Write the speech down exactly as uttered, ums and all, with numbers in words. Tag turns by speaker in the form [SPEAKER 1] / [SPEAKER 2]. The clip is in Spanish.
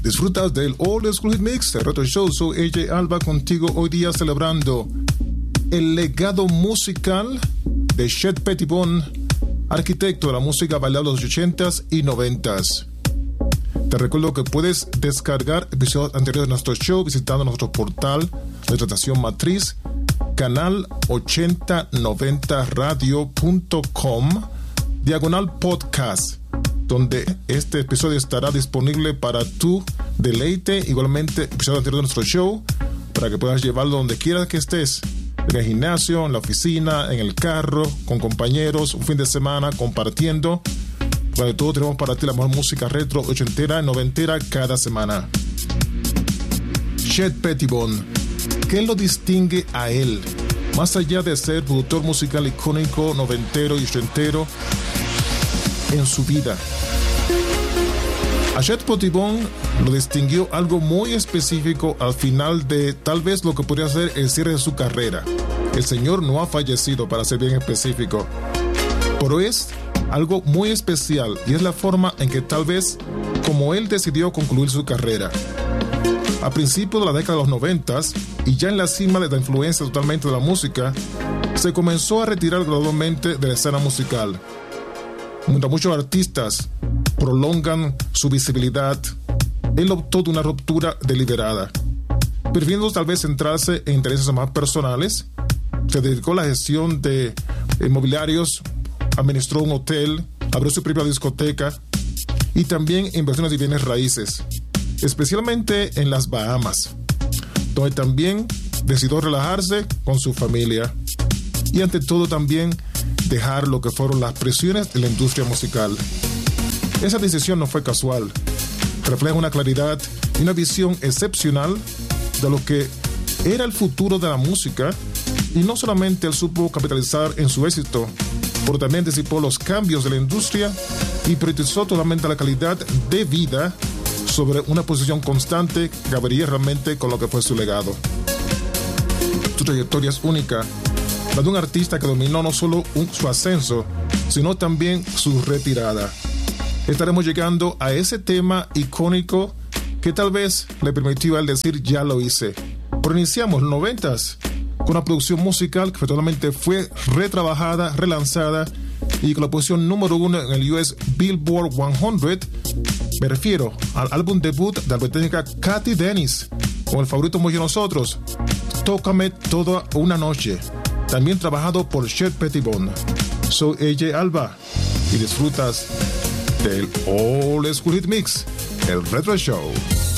[SPEAKER 1] Disfrutas del Old School Hit Mix, el Retro Show. Soy A J Alba contigo hoy día celebrando el legado musical de Chet Pettibone, arquitecto de la música bailable de los ochentas y noventas. Te recuerdo que puedes descargar episodios anteriores de nuestro show visitando nuestro portal de estación matriz, canal ochenta noventa radio punto com, diagonal podcast, donde este episodio estará disponible para tu deleite. Igualmente, episodio anterior de nuestro show, para que puedas llevarlo donde quieras que estés, en el gimnasio, en la oficina, en el carro, con compañeros, un fin de semana, compartiendo. Donde todos tenemos para ti la mejor música retro, ochentera, noventera, cada semana. Chet Pettibone, ¿qué lo distingue a él? Más allá de ser productor musical icónico, noventero y ochentero, en su vida. A Chet Pettibone lo distinguió algo muy específico al final de tal vez lo que podría ser el cierre de su carrera. El señor no ha fallecido, para ser bien específico, pero es algo muy especial, y es la forma en que tal vez como él decidió concluir su carrera. A principios de la década de los noventas, y ya en la cima de la influencia totalmente de la música, se comenzó a retirar gradualmente de la escena musical. Mientras muchos artistas prolongan su visibilidad, él optó de una ruptura deliberada. Prefiriendo tal vez centrarse en intereses más personales, se dedicó a la gestión de inmobiliarios, administró un hotel, abrió su propia discoteca y también inversiones de bienes raíces, especialmente en las Bahamas, donde también decidió relajarse con su familia y ante todo también dejar lo que fueron las presiones de la industria musical. Esa decisión no fue casual, refleja una claridad y una visión excepcional de lo que era el futuro de la música, y no solamente él supo capitalizar en su éxito, pero también disipó los cambios de la industria y priorizó totalmente la calidad de vida sobre una posición constante que cabería realmente con lo que fue su legado. Su trayectoria es única, la de un artista que dominó no solo un, su ascenso, sino también su retirada. Estaremos llegando a ese tema icónico que tal vez le permitió a él decir ya lo hice. Pero iniciamos los noventas con una producción musical que totalmente fue retrabajada, relanzada y con la posición número uno en el U S Billboard cien. Me refiero al álbum debut de la británica Cathy Dennis con el favorito muy de nosotros, Tócame Toda una Noche, también trabajado por Chet Pettibone. Soy A J Alba y disfrutas del Old School Hit Mix, el Retro Show.